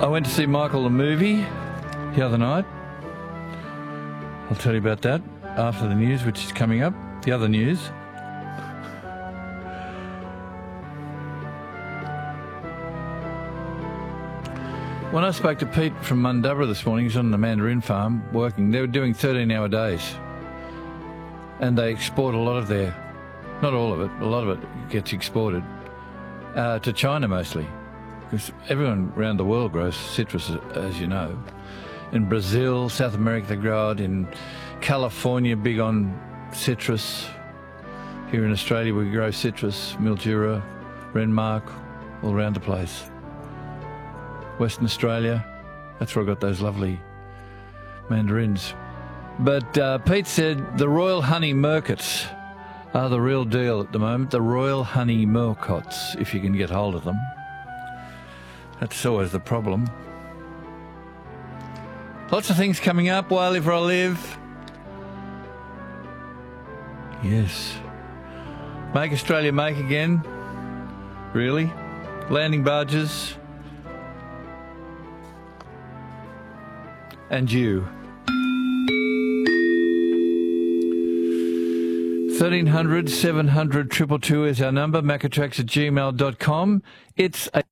I went to see Michael the movie the other night. I'll tell you about that after the news, which is coming up. The other news. When I spoke to Pete from Mundubbera this morning, he's on the mandarin farm working. They were doing 13-hour days. And they export a lot of their, not all of it, a lot of it gets exported to China mostly. Because everyone around the world grows citrus, as you know. In Brazil, South America, they grow it. In California, big on citrus. Here in Australia, we grow citrus, Mildura, Renmark, all around the place. Western Australia, that's where I got those lovely mandarins. But Pete said the Royal Honey Murcots are the real deal at the moment. The Royal Honey Murcots, if you can get hold of them. That's always the problem. Lots of things coming up. Why Live Where I Live. Yes. Make Australia make again. Really? Landing barges. And you. 1300 700 222 is our number. macatrax@gmail.com. It's a...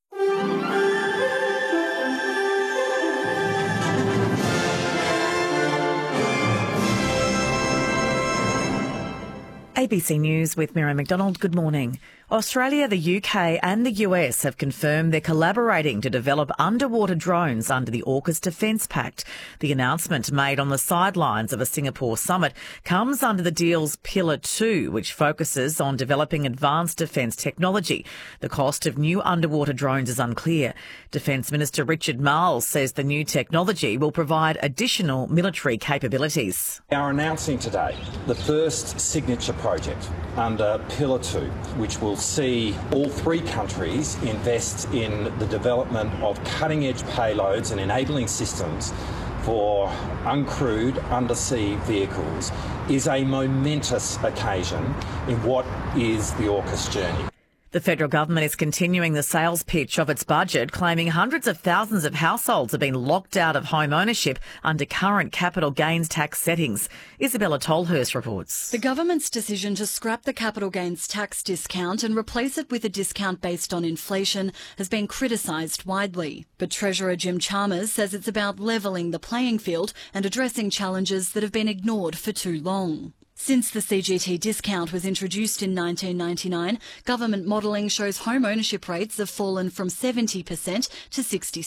ABC News with Miriam McDonald. Good morning. Australia, the UK and the US have confirmed they're collaborating to develop underwater drones under the AUKUS Defence Pact. The announcement made on the sidelines of a Singapore summit comes under the deal's Pillar 2, which focuses on developing advanced defence technology. The cost of new underwater drones is unclear. Defence Minister Richard Marles says the new technology will provide additional military capabilities. We are announcing today the first signature project under Pillar 2, which will see all three countries invest in the development of cutting-edge payloads and enabling systems for uncrewed undersea vehicles, is a momentous occasion in what is the AUKUS journey. The federal government is continuing the sales pitch of its budget, claiming hundreds of thousands of households have been locked out of home ownership under current capital gains tax settings. Isabella Tolhurst reports. The government's decision to scrap the capital gains tax discount and replace it with a discount based on inflation has been criticised widely. But Treasurer Jim Chalmers says it's about levelling the playing field and addressing challenges that have been ignored for too long. Since the CGT discount was introduced in 1999, government modelling shows home ownership rates have fallen from 70% to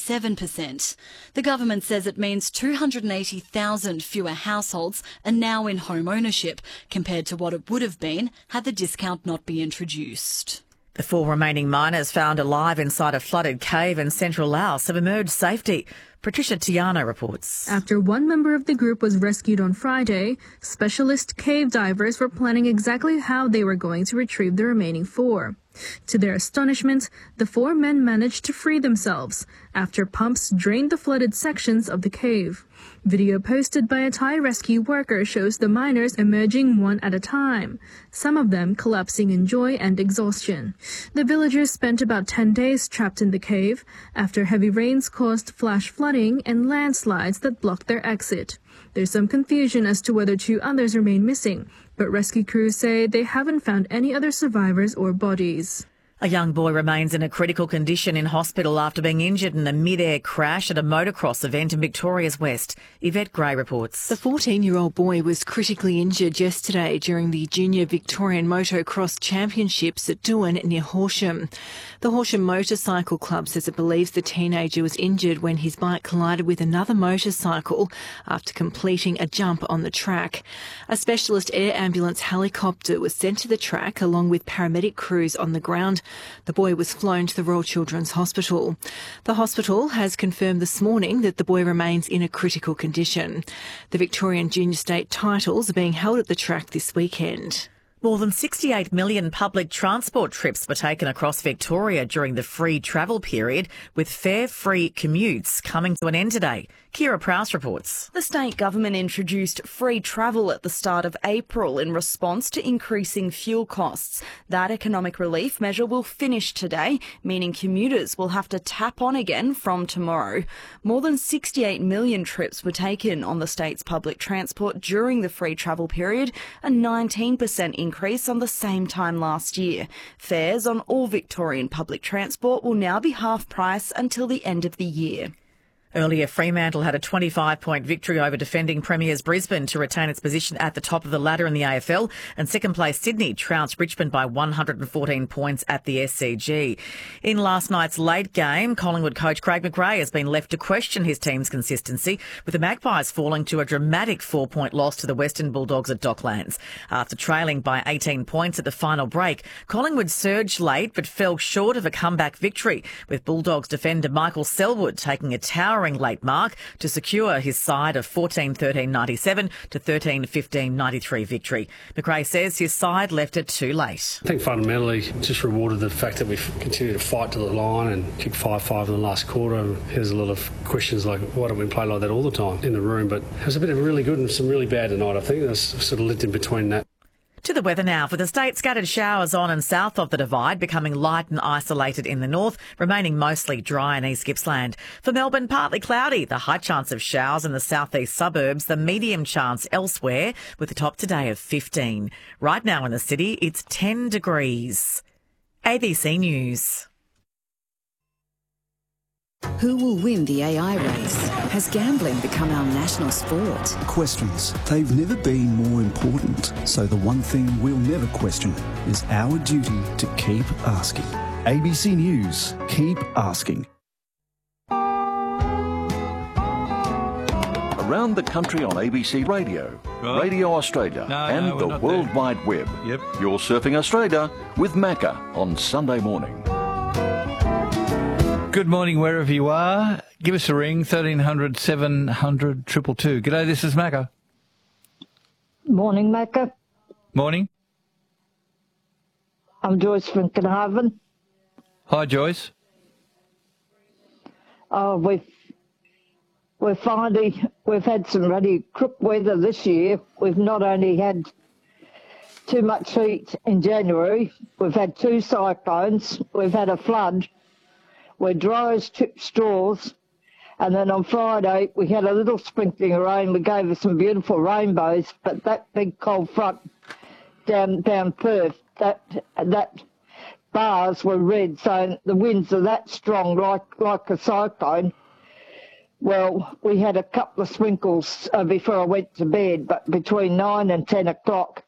67%. The government says it means 280,000 fewer households are now in home ownership compared to what it would have been had the discount not been introduced. The 4 remaining miners found alive inside a flooded cave in central Laos have emerged safely. Patricia Tiano reports. After one member of the group was rescued on Friday, specialist cave divers were planning exactly how they were going to retrieve the remaining 4. To their astonishment, the 4 men managed to free themselves after pumps drained the flooded sections of the cave. Video posted by a Thai rescue worker shows the miners emerging one at a time, some of them collapsing in joy and exhaustion. The villagers spent about 10 days trapped in the cave after heavy rains caused flash flooding and landslides that blocked their exit. There's some confusion as to whether 2 others remain missing, but rescue crews say they haven't found any other survivors or bodies. A young boy remains in a critical condition in hospital after being injured in a mid-air crash at a motocross event in Victoria's West. Yvette Gray reports. The 14-year-old boy was critically injured yesterday during the Junior Victorian Motocross Championships at Doohan near Horsham. The Horsham Motorcycle Club says it believes the teenager was injured when his bike collided with another motorcycle after completing a jump on the track. A specialist air ambulance helicopter was sent to the track along with paramedic crews on the ground. The boy was flown to the Royal Children's Hospital. The hospital has confirmed this morning that the boy remains in a critical condition. The Victorian Junior State titles are being held at the track this weekend. More than 68 million public transport trips were taken across Victoria during the free travel period, with fare-free commutes coming to an end today. Kira Prowse reports. The state government introduced free travel at the start of April in response to increasing fuel costs. That economic relief measure will finish today, meaning commuters will have to tap on again from tomorrow. More than 68 million trips were taken on the state's public transport during the free travel period, a 19% increase on the same time last year. Fares on all Victorian public transport will now be half price until the end of the year. Earlier, Fremantle had a 25-point victory over defending premiers Brisbane to retain its position at the top of the ladder in the AFL, and second-place Sydney trounced Richmond by 114 points at the SCG. In last night's late game, Collingwood coach Craig McRae has been left to question his team's consistency, with the Magpies falling to a dramatic 4-point loss to the Western Bulldogs at Docklands. After trailing by 18 points at the final break, Collingwood surged late but fell short of a comeback victory, with Bulldogs defender Michael Selwood taking a towering late mark to secure his side a 14-13-97 to 13-15-93 victory. McRae says his side left it too late. I think fundamentally just rewarded the fact that we've continued to fight to the line and kick 5-5 in the last quarter. There's a lot of questions like, why don't we play like that all the time in the room? But it was a bit of really good and some really bad tonight. I think there's sort of lived in between that. To the weather now. For the state, scattered showers on and south of the Divide, becoming light and isolated in the north, remaining mostly dry in East Gippsland. For Melbourne, partly cloudy. The high chance of showers in the southeast suburbs, the medium chance elsewhere, with a top today of 15. Right now in the city, it's 10 degrees. ABC News. Who will win the AI race? Has gambling become our national sport? Questions. They've never been more important. So the one thing we'll never question is our duty to keep asking. ABC News. Keep asking. Around the country on ABC Radio, Radio Australia and the World Wide Web. Yep. You're Surfing Australia with Macca on Sunday morning. Good morning, wherever you are. Give us a ring, 1300 700 222. G'day, this is Macca. Morning, Macca. Morning. I'm Joyce from Carnarvon. Hi, Joyce. Oh, we've had some really crook weather this year. We've not only had too much heat in January, we've had 2 cyclones, we've had a flood. We're dry as chipped straws, and then on Friday we had a little sprinkling of rain. We gave us some beautiful rainbows, but that big cold front down Perth, that bars were red, so the winds are that strong, like a cyclone. Well, we had a couple of sprinkles before I went to bed, but between 9 and 10 o'clock,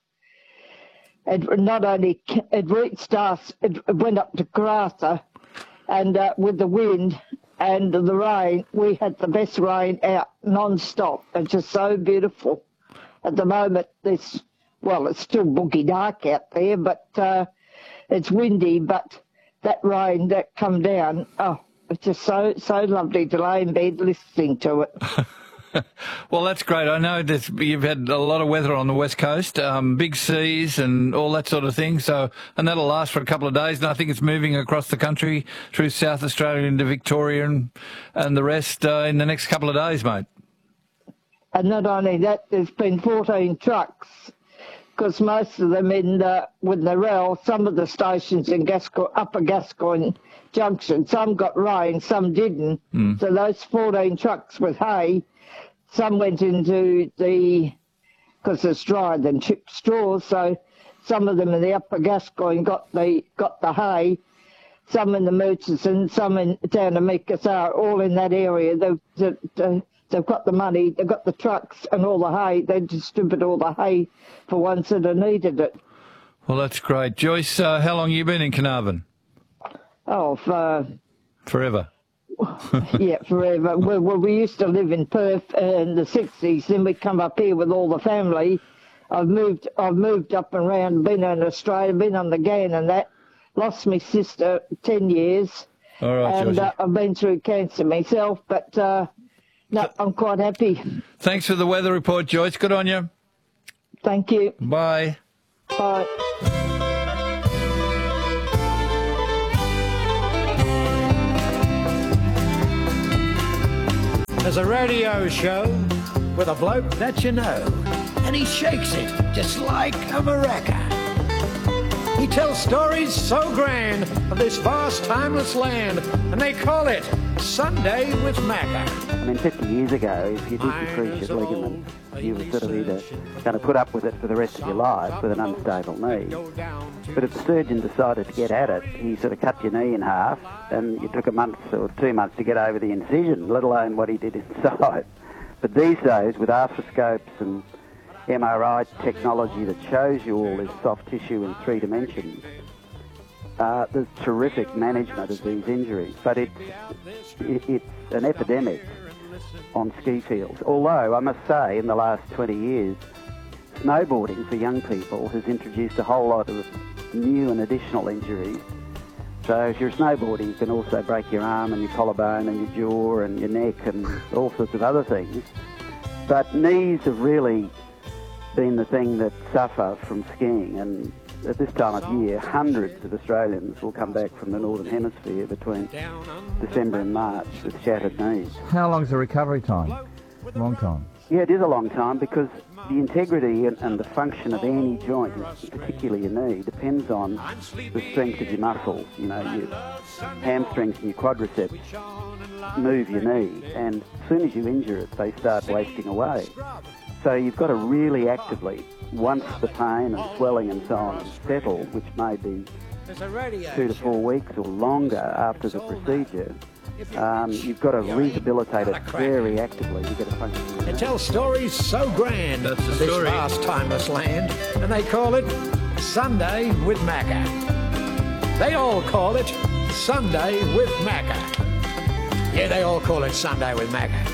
it reached us, it went up to Karratha. And with the wind and the rain, we had the best rain out non-stop. It's just so beautiful. At the moment, it's still boogie dark out there, but it's windy. But that rain that come down, it's just so lovely to lay in bed listening to it. Well, that's great. I know that you've had a lot of weather on the West Coast, big seas and all that sort of thing. And that'll last for a couple of days. And I think it's moving across the country through South Australia into Victoria and the rest in the next couple of days, mate. And not only that, there's been 14 trucks, because most of them with the rail, some of the stations in Upper Gascoyne Junction, some got rain, some didn't. So those 14 trucks with hay, some went into because it's drier than chipped straws, so some of them in the Upper Gascoyne got the hay, some in the Murchison, some down to Meekasar, all in that area. They've got the money, they've got the trucks and all the hay. They distribute all the hay for ones that have needed it. Well, that's great. Joyce, how long have you been in Carnarvon? Oh, forever. Yeah, forever. Well, we used to live in Perth in the 60s. Then we come up here with all the family. I've moved up and around, been in Australia, been on the GAN and that. Lost my sister 10 years. All right, and I've been through cancer myself, but no, I'm quite happy. Thanks for the weather report, Joyce. Good on you. Thank you. Bye. Bye. There's a radio show with a bloke that you know, and he shakes it just like a maraca. He tells stories so grand of this vast, timeless land, and they call it Sunday with Macca. I mean, 50 years ago, if you did your cruciate ligaments, you were sort of either going to put up with it for the rest of your life with an unstable knee. But if the surgeon decided to get at it, he sort of cut your knee in half, and you took a month or 2 months to get over the incision, let alone what he did inside. But these days, with arthroscopes and MRI technology that shows you all this soft tissue in 3 dimensions, there's terrific management of these injuries. But it's an epidemic on ski fields. Although, I must say, in the last 20 years, snowboarding for young people has introduced a whole lot of new and additional injuries. So if you're snowboarding, you can also break your arm and your collarbone and your jaw and your neck and all sorts of other things. But knees have really been the thing that suffer from skiing, and at this time of year, hundreds of Australians will come back from the Northern Hemisphere between December and March with shattered knees. How long's the recovery time? Long time. Yeah, it is a long time because the integrity and the function of any joint, particularly your knee, depends on the strength of your muscles. You know, your hamstrings and your quadriceps move your knee, and as soon as you injure it, they start wasting away. So you've got to really actively, once the pain and swelling and so on settle, which may be 2 to 4 weeks or longer after the procedure, you've got to rehabilitate it very actively to get a function. It tells stories so grand of this vast, timeless land, and they call it Sunday with Macca. They all call it Sunday with Macca. Yeah, they all call it Sunday with Macca.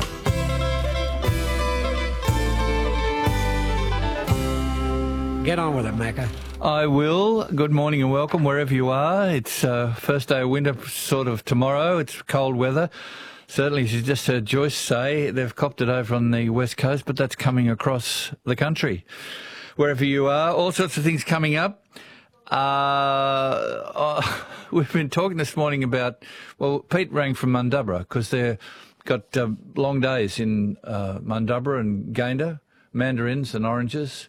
Get on with it, Macca. I will. Good morning and welcome wherever you are. It's first day of winter sort of tomorrow. It's cold weather. Certainly, as you just heard Joyce say, they've copped it over on the west coast, but that's coming across the country. Wherever you are, all sorts of things coming up. We've been talking this morning about, well, Pete rang from Mundubbera because they've got long days in Mundubbera and Gayndah, mandarins and oranges.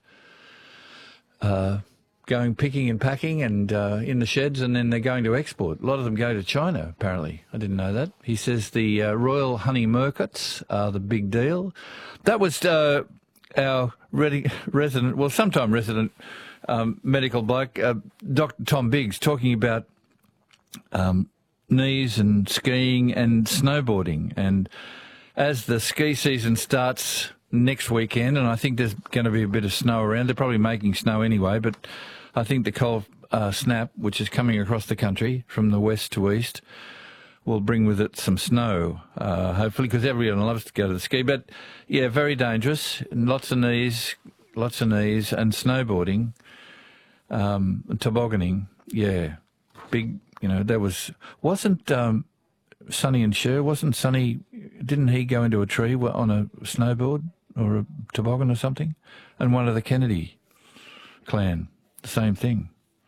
Going picking and packing and in the sheds, and then they're going to export. A lot of them go to China, apparently. I didn't know that. He says the Royal Honey Murcuts are the big deal. That was our resident, well, sometime resident medical bloke, Dr. Tom Biggs, talking about knees and skiing and snowboarding. And as the ski season starts next weekend, and I think there's going to be a bit of snow around. They're probably making snow anyway, but I think the cold snap, which is coming across the country from the west to east, will bring with it some snow, hopefully, because everyone loves to go to the ski. But, yeah, very dangerous. Lots of knees, and snowboarding, and tobogganing. Yeah, big, you know, there wasn't Sonny and Cher, wasn't Sonny, didn't he go into a tree on a snowboard or a toboggan or something? And one of the Kennedy clan, the same thing.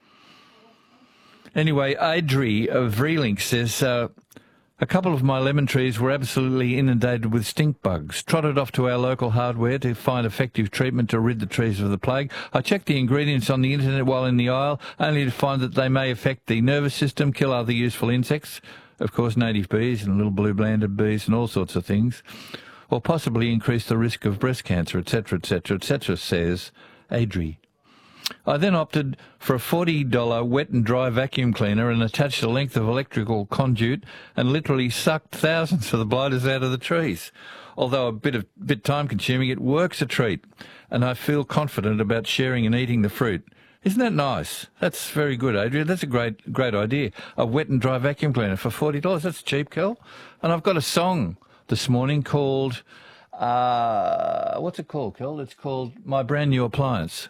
Anyway, Adri of Vreeling says, a couple of my lemon trees were absolutely inundated with stink bugs. Trotted off to our local hardware to find effective treatment to rid the trees of the plague. I checked the ingredients on the internet while in the aisle, only to find that they may affect the nervous system, kill other useful insects, of course native bees and little blue-banded bees and all sorts of things, or possibly increase the risk of breast cancer, etc., etc., etc., says Adri. I then opted for a $40 wet and dry vacuum cleaner and attached a length of electrical conduit and literally sucked thousands of the blighters out of the trees. Although a bit time-consuming, it works a treat, and I feel confident about sharing and eating the fruit. Isn't that nice? That's very good, Adrian. That's a great idea. A wet and dry vacuum cleaner for $40. That's cheap, Kel. And I've got a song this morning called, what's it called, Kel? It's called My Brand New Appliance.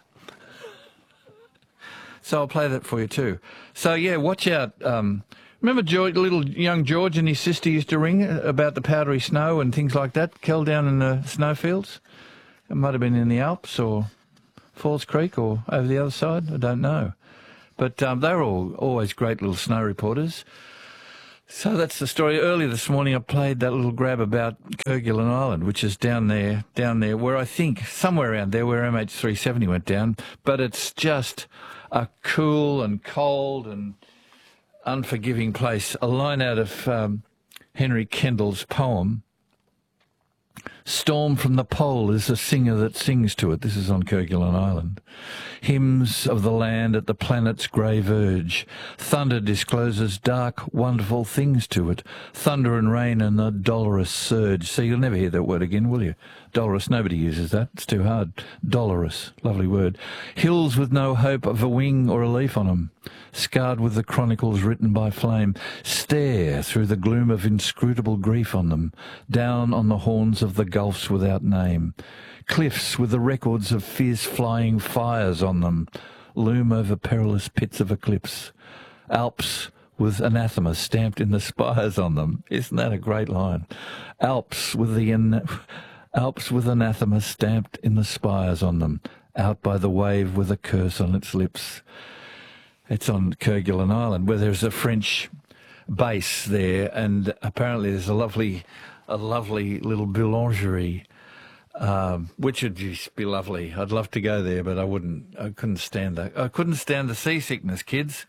So I'll play that for you too. So, yeah, watch out. Remember little young George and his sister used to ring about the powdery snow and things like that, Kel, down in the snowfields? It might have been in the Alps or Falls Creek or over the other side? I don't know. But they're always great little snow reporters. So that's the story. Earlier this morning I played that little grab about Kerguelen Island, which is down there where I think, somewhere around there where MH370 went down. But it's just a cool and cold and unforgiving place. A line out of Henry Kendall's poem, "Storm from the pole is a singer that sings to it." This is on Kerguelen Island. "Hymns of the land at the planet's grey verge. Thunder discloses dark, wonderful things to it. Thunder and rain and the dolorous surge." So you'll never hear that word again, will you? Dolorous, nobody uses that. It's too hard. Dolorous, lovely word. "Hills with no hope of a wing or a leaf on 'em. Scarred with the chronicles written by flame. Stare through the gloom of inscrutable grief on them. Down on the horns of the gulfs without name. Cliffs with the records of fierce flying fires on them. Loom over perilous pits of eclipse. Alps with anathema stamped in the spires on them." Isn't that a great line? Alps with anathema stamped in the spires on them. Out by the wave with a curse on its lips. It's on Kerguelen Island, where there's a French base there, and apparently there's a lovely little boulangerie, which would just be lovely. I'd love to go there, but I couldn't stand that. I couldn't stand the seasickness, kids.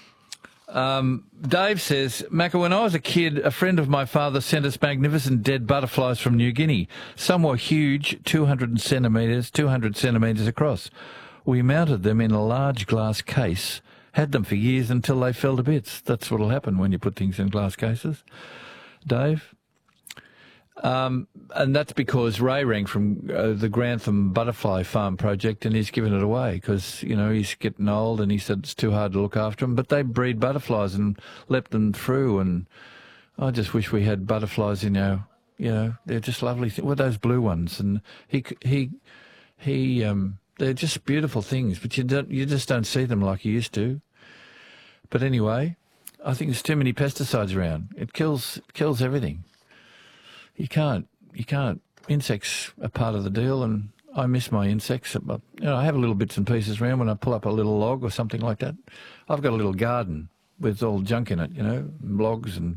Dave says, "Macca, when I was a kid, a friend of my father sent us magnificent dead butterflies from New Guinea. Some were huge, 200 centimetres across. We mounted them in a large glass case, had them for years until they fell to bits." That's what'll happen when you put things in glass cases, Dave. And that's because Ray rang from the Grantham Butterfly Farm project, and he's given it away because, you know, he's getting old and he said it's too hard to look after them. But they breed butterflies and let them through, and I just wish we had butterflies in our, you know, they're just lovely. Well, those blue ones, and they're just beautiful things, but you just don't see them like you used to. But anyway, I think there's too many pesticides around. It kills everything. You can't. Insects are part of the deal, and I miss my insects. You know, I have little bits and pieces around when I pull up a little log or something like that. I've got a little garden with all junk in it, you know, logs, and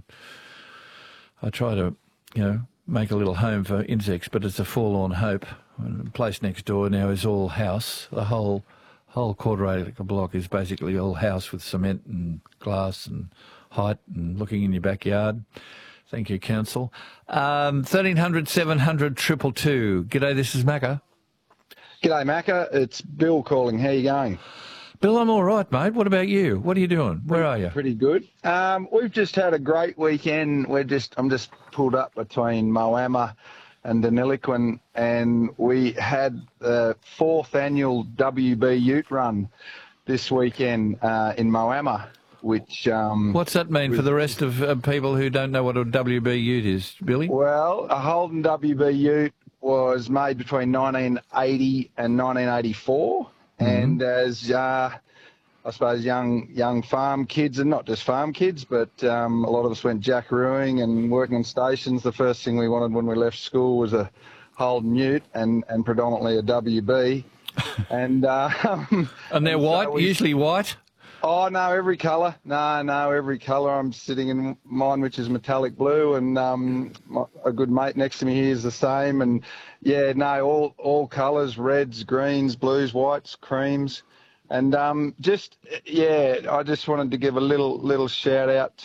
I try to, you know, make a little home for insects, but it's a forlorn hope. The place next door now is all house. The whole quarter acre block is basically all house with cement and glass and height and looking in your backyard. Thank you, Council. 1300 700 222. G'day, this is Macca. G'day, Macca. It's Bill calling. How you going? Bill, I'm all right, mate. What about you? What are you doing? Where are you? Pretty good. We've just had a great weekend. I'm just pulled up between Moama and Deniliquin, and we had the 4th annual WB Ute Run this weekend in Moama. Which what's that mean for the rest of people who don't know what a WB Ute is, Billy? Well, a Holden WB Ute was made between 1980 and 1984, and as I suppose young farm kids, and not just farm kids, but a lot of us went jackarooing and working on stations. The first thing we wanted when we left school was a Holden Ute and predominantly a WB, and they're white, usually white. Oh, no, every colour. No, every colour. I'm sitting in mine, which is metallic blue, and a good mate next to me here is the same. And, yeah, no, all colours, reds, greens, blues, whites, creams. And I just wanted to give a little shout-out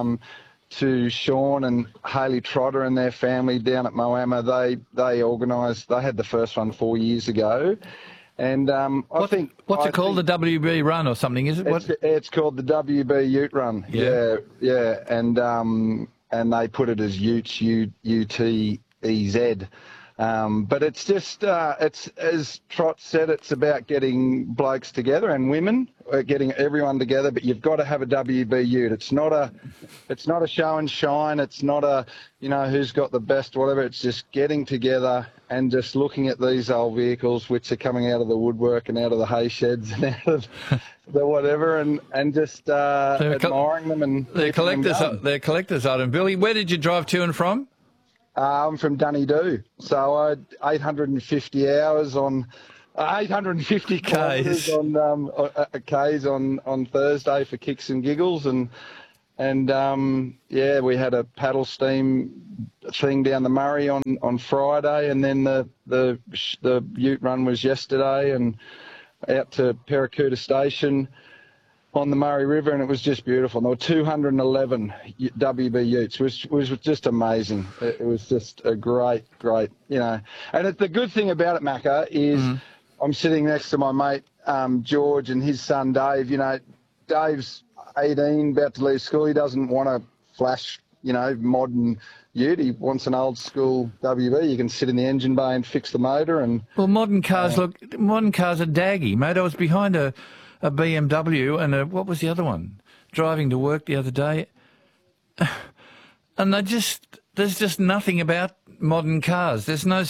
to Sean and Hayley Trotter and their family down at Moama. They organised, they had the first one 4 years ago. And what's it called? The WB Run or something, is it? It's called the WB Ute Run. Yeah. And they put it as Utes, U-T-E-Z. But it's just, it's as Trot said, it's about getting blokes together and women, getting everyone together. But you've got to have a WB Ute. It's not a show and shine. It's not a, you know, who's got the best, whatever. It's just getting together and just looking at these old vehicles which are coming out of the woodwork and out of the hay sheds and out of the whatever, and just admiring them. And they're collectors item. Billy, where did you drive to and from? I'm from Dunedoo, so I had 850 hours on 850 kilometres on Ks on Thursday for kicks and giggles, and we had a paddle steam thing down the Murray on Friday, and then the ute run was yesterday, and out to Paracuta Station on the Murray River, and it was just beautiful. And there were 211 WB utes, which was just amazing. It was just a great, And the good thing about it, Macca, is I'm sitting next to my mate George and his son Dave. Dave's 18, about to leave school. He doesn't want a flash, modern ute. He wants an old school WB. You can sit in the engine bay and fix the motor. Modern cars are daggy, mate. I was behind a BMW and what was the other one? Driving to work the other day. And there's just nothing about modern cars. There's no